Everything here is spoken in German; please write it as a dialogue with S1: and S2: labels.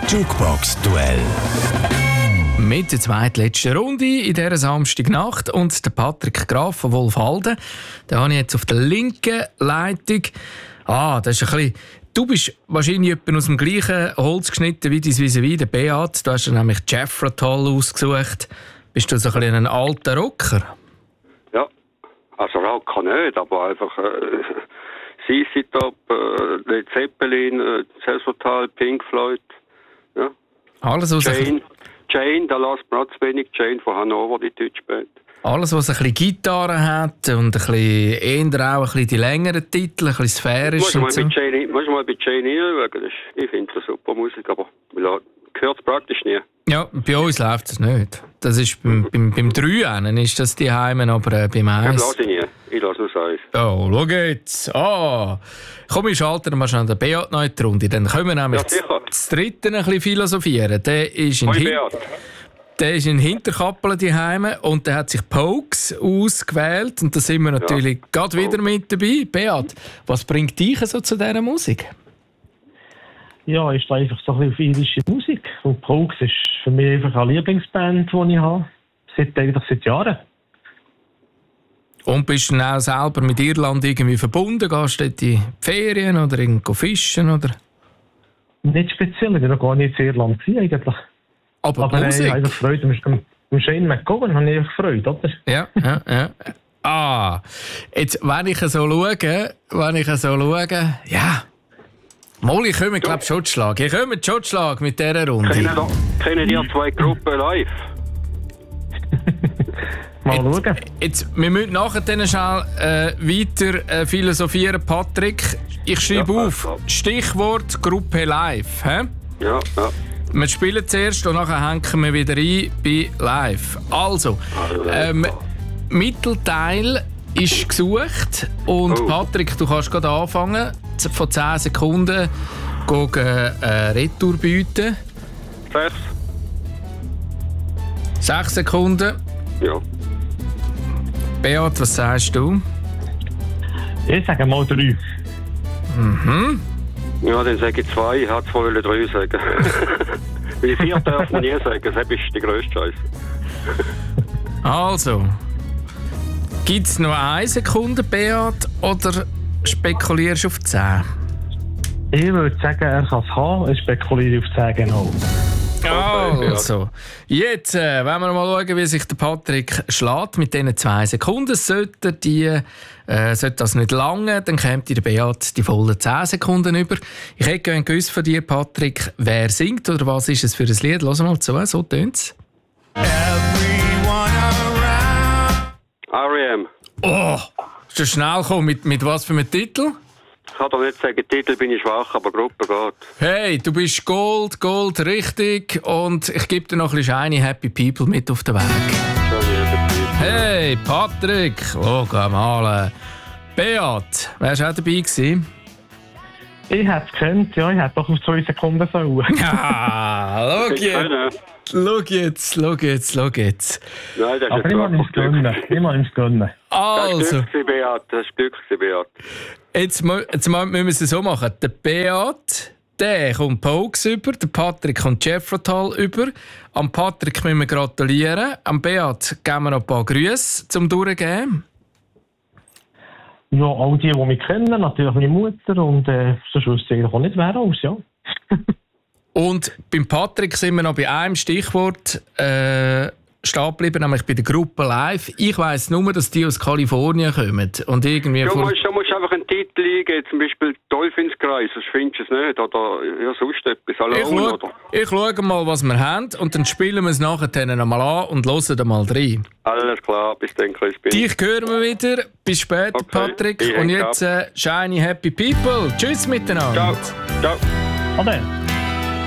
S1: Jukebox-Duell.
S2: Mit der zweitletzten Runde in dieser Samstagnacht und der Patrick Graf von Wolfhalden. Den habe ich jetzt auf der linken Leitung. Das ist ein bisschen... Du bist wahrscheinlich etwa aus dem gleichen Holz geschnitten wie dein Vis-à-vis, der Beat. Du hast dir nämlich Jethro Tull ausgesucht. Bist du so ein bisschen ein alter Rocker?
S3: Ja, also Rocker nicht, aber einfach CC Top, Led Zeppelin, Jethro Tull, Pink Floyd. Ja.
S2: Alles, was
S3: Jane, da lässt man auch zu wenig. Jane von Hannover, die deutsche Band. Alles,
S2: was ein bisschen Gitarre hat und ein bisschen eher auch ein bisschen die längeren Titel, ein bisschen sphärisch.
S3: Musst du mal bei Jane hinschauen. Ich finde das super Musik, aber man hört es praktisch nie.
S2: Ja, bei uns läuft es nicht. Das ist beim 3 ist das die Heimen, aber beim 1...
S3: Ich lasse nur 1.
S2: Oh, schau jetzt. Komm, ich schalte mal schnell den Beat noch in die Runde. Dann können wir nämlich das dritte ein bisschen philosophieren. Der ist in Hinterkappel daheim und der hat sich Pokes ausgewählt. Und da sind wir natürlich gerade wieder mit dabei. Beat, was bringt dich so zu dieser Musik?
S4: Ja, ich stehe einfach so ein bisschen auf irische Musik. Und Pokes ist für mich einfach eine Lieblingsband, die ich habe. Seit Jahren.
S2: Und bist du dann auch selber mit Irland irgendwie verbunden? Gehst du dort in die Ferien oder irgendwo fischen? Oder?
S4: Nicht speziell, ich war noch gar nicht in Irland eigentlich. Aber
S2: Musik?
S4: Ich habe Freude. Mit Shane McGowan habe ich Freude, oder?
S2: Ja. Jetzt, wenn ich so schaue, ja. Molly, ich komme, glaube ich, Schottschlag. Ich komme Schottschlag mit dieser Runde.
S3: Kennen die 2 Gruppen live?
S4: Mal schauen.
S2: Jetzt, wir müssen nachher dann schnell weiter philosophieren, Patrick. Ich schreibe auf, Stichwort Gruppe live. He?
S3: Ja.
S2: Wir spielen zuerst und nachher hängen wir wieder ein bei live. Also, Mittelteil ist gesucht und Patrick, du kannst gerade anfangen. Von 10 Sekunden Retour bieten. 6 Sekunden.
S3: Ja.
S2: Beat, was sagst du?
S4: Ich sage mal 3.
S3: Ja, dann sage ich 2. Ich wollte vorher 3 sagen. Weil 4 darf man nie sagen. Das ist die grösste Scheiße.
S2: Also, gibt es noch 1 Sekunde, Beat, oder spekulierst du auf 10?
S4: Ich würde sagen, er kann es haben. Ich spekuliere auf 10 genau.
S2: Also, jetzt wollen wir mal schauen, wie sich der Patrick schlägt mit diesen 2 Sekunden. Sollte das nicht lange, dann käme der Beat die vollen 10 Sekunden über. Ich hätte gerne gewusst von dir, Patrick, wer singt oder was ist es für ein Lied? Lass mal zu, so tönt es.
S3: R.E.M.
S2: Ist das schnell gekommen? Mit was für einem Titel?
S3: Ich kann doch nicht sagen, Titel bin ich schwach, aber Gruppe geht.
S2: Hey, du bist Gold, richtig. Und ich gebe dir noch ein bisschen Shiny Happy People mit auf den Weg. Hey, Patrick. Geh mal. Beat, wärst du auch dabei gewesen?
S4: Ich hätte es gekannt, ja. Ich hätte doch auf 2 Sekunden sollen.
S2: Schau jetzt.
S3: Nein, das
S4: aber ich muss ihm gönnen.
S2: Also.
S3: Das ist Glück, Beat.
S2: Jetzt müssen wir es so machen. Der Beat, der kommt Pokes über, der Patrick kommt Jethro Tull über. Am Patrick müssen wir gratulieren. Am Beat geben wir noch ein paar Grüße zum Durchgeben.
S4: Ja, all die mich kennen, natürlich meine Mutter und sonst wüsste ich auch nicht, wer alles, ja.
S2: Und beim Patrick sind wir noch bei einem Stichwort stehen geblieben, nämlich bei der Gruppe Live. Ich weiss nur, dass die aus Kalifornien kommen. Und irgendwie
S3: du musst einfach einen Titel eingeben, zum Beispiel Teufelskreis, das findest du es nicht. Oder ja, sonst etwas.
S2: Ich schaue mal, was wir haben und dann spielen wir es nachher nochmal an und hören da mal rein.
S3: Alles klar, bis dann, Crispin.
S2: Dich hören wir wieder. Bis später, Patrick. Und jetzt Shiny Happy People. Tschüss miteinander.
S3: Ciao.
S4: Ade.